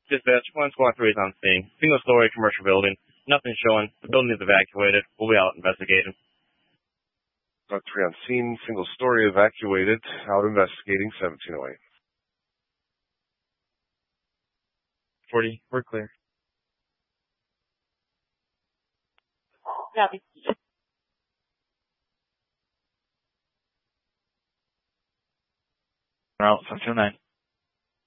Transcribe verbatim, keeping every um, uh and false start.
Dispatch, one squad three is on scene. Single-story commercial building. Nothing showing. The building is evacuated. We'll be out investigating. Squad three on scene. Single-story evacuated. Out investigating. seventeen oh eight. forty, we're clear. Copy. We're out, seven two nine.